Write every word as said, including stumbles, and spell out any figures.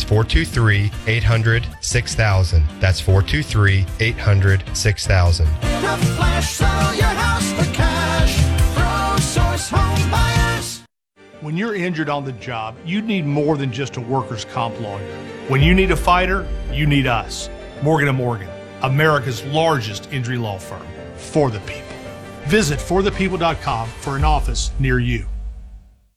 That's four two three, eight hundred, six thousand. That's four two three, eight hundred, six thousand. The Flash, sell your house for cash. ProSource Home Buyers. When you're injured on the job, you need more than just a workers' comp lawyer. When you need a fighter, you need us. Morgan and Morgan, America's largest injury law firm. For the people. Visit for the people dot com for an office near you.